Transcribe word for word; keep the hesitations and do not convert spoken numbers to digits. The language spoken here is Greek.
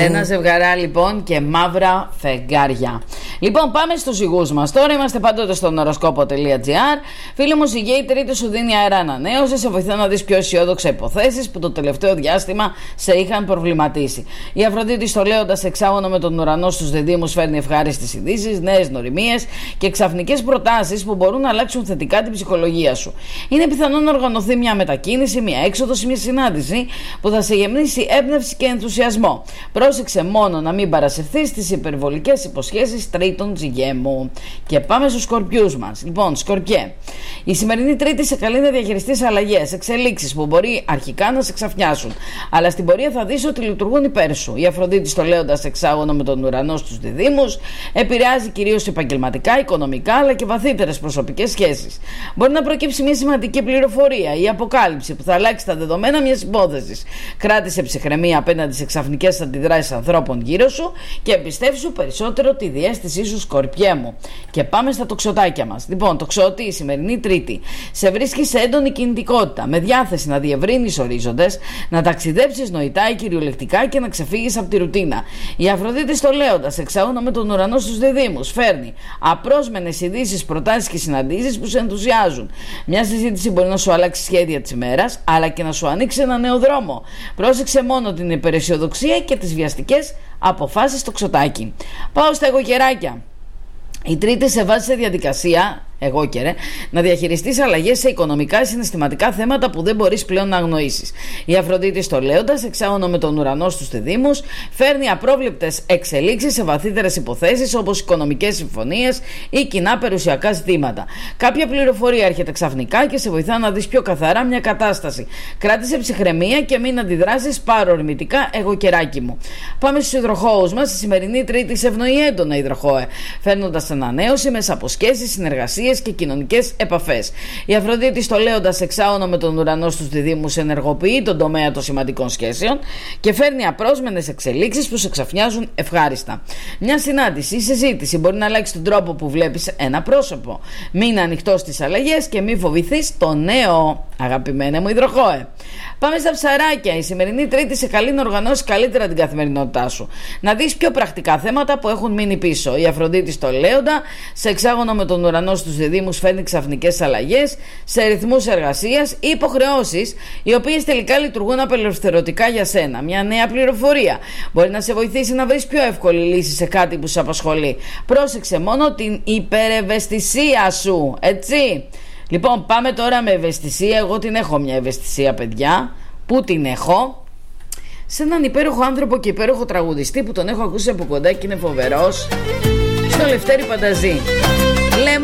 Ένα ζευγαρά λοιπόν και μαύρα φεγγάρια. Λοιπόν, πάμε στους ζυγούς μας. Τώρα είμαστε πάντοτε στον οροσκόπο.gr. Φίλοι μου, ζυγέ, η Τρίτη σου δίνει αέρα ανανέωση. Σε βοηθά να δεις πιο αισιόδοξα υποθέσεις που το τελευταίο διάστημα σε είχαν προβληματίσει. Η Αφροδίτη στο Λέοντα, εξάγωνο με τον ουρανό στους διδύμους, φέρνει ευχάριστες ειδήσεις, νέες νοημίες και ξαφνικές προτάσεις που μπορούν να αλλάξουν θετικά την ψυχολογία σου. Είναι πιθανό να οργανωθεί μια μετακίνηση, μια έξοδος ή μια συνάντηση που θα σε γεμίσει έμπνευση και ενθουσιασμό. Πρόσεξε μόνο να μην παρασυρθείς στις υπερβολικές υποσχέσεις τρίτων, ζυγέ μου. Και πάμε στους Σκορπιούς μας. Λοιπόν, Σκορπιέ, η σημερινή Τρίτη σε καλεί να διαχειριστείς αλλαγές, εξελίξεις που μπορεί αρχικά να σε ξαφνιάσουν, αλλά στην πορεία θα δεις ότι λειτουργούν υπέρ σου. Η Αφροδίτη στο Λέοντα, εξάγωνο με τον ουρανό στους διδύμους, επηρεάζει κυρίως επαγγελματικά, οικονομικά αλλά και βαθύτερες προσωπικές σχέσεις. Μπορεί να προκύψει μια σημαντική πληροφορία ή αποκάλυψη που θα αλλάξει τα δεδομένα μιας υπόθεσης. Κράτησε ψυχραιμία απέναντι σε ξαφνικές αντιδράσεις ανθρώπων γύρω σου και εμπιστεύσου περισσότερο τη διαίσθησή σου, Σκορπιέ μου. Και πάμε στα τοξοτάκια μας. Λοιπόν, τοξότη, η σημερινή Τρίτη σε βρίσκει σε έντονη κινητικότητα, με διάθεση να διευρύνεις ορίζοντες, να ταξιδέψεις νοητά ή κυριολεκτικά και να ξεφύγεις από τη ρουτίνα. Η Αφροδίτη στο Λέοντα, εξάγωνο με τον ουρανό στους διδύμους, φέρνει απρόσμενες ειδήσεις, προτάσεις και συναντήσεις που σε ενθουσιάζουν. Μια συζήτηση μπορεί να σου αλλάξει σχέδια της ημέρας, αλλά και να σου ανοίξει ένα νέο δρόμο. Πρόσεξε μόνο την υπεραισιοδοξία και τις βιαστικές αποφάσεις τοξοτάκι. Πάω στα εγωκεράκια. Η Τρίτη σε βάζει σε διαδικασία, εγώ και ρε, να διαχειριστείς αλλαγές σε οικονομικά ή συναισθηματικά θέματα που δεν μπορείς πλέον να αγνοήσεις. Η Αφροδίτη στο Λέοντα, εξάγωνο με τον ουρανό στους διδύμους, φέρνει απρόβλεπτες εξελίξεις σε βαθύτερες υποθέσεις όπως οικονομικές συμφωνίες ή κοινά περιουσιακά ζητήματα. Κάποια πληροφορία έρχεται ξαφνικά και σε βοηθά να δεις πιο καθαρά μια κατάσταση. Κράτησε ψυχραιμία και μην αντιδράσεις παρορμητικά, εγωκεράκι μου. Πάμε στους υδροχόους μας. Η σημερινή Τρίτη σε ευνοεί έντονα, υδροχόε, φέρνοντας ανανέωση μέσα από σχέσεις, συνεργασίες και κοινωνικές επαφές. Η Αφροδίτη στο Λέοντα, εξάγωνο με τον ουρανό στους διδύμους, ενεργοποιεί τον τομέα των σημαντικών σχέσεων και φέρνει απρόσμενες εξελίξεις που σε ξαφνιάζουν ευχάριστα. Μια συνάντηση ή συζήτηση μπορεί να αλλάξει τον τρόπο που βλέπεις ένα πρόσωπο. Μην ανοιχτός στις αλλαγές και μην φοβηθείς το νέο, αγαπημένε μου υδροχόε. Πάμε στα ψαράκια. Η σημερινή Τρίτη σε καλεί να οργανώσεις καλύτερα την καθημερινότητά σου. Να δεις πιο πρακτικά θέματα που έχουν μείνει πίσω. Η Αφροδίτη στο Λέοντα, σε εξάγωνο με τον ουρανό στους διδύμους, φέρνει ξαφνικές αλλαγές σε ρυθμούς εργασίας ή υποχρεώσεις, οι οποίες τελικά λειτουργούν απελευθερωτικά για σένα. Μια νέα πληροφορία μπορεί να σε βοηθήσει να βρεις πιο εύκολη λύση σε κάτι που σε απασχολεί. Πρόσεξε μόνο την υπερευαισθησία σου, έτσι. Λοιπόν, πάμε τώρα με ευαισθησία. Εγώ την έχω μια ευαισθησία, παιδιά. Πού την έχω? Σε έναν υπέροχο άνθρωπο και υπέροχο τραγουδιστή που τον έχω ακούσει από κοντά και είναι φοβερός. Στο Λευτέρη Πανταζή. Λέμε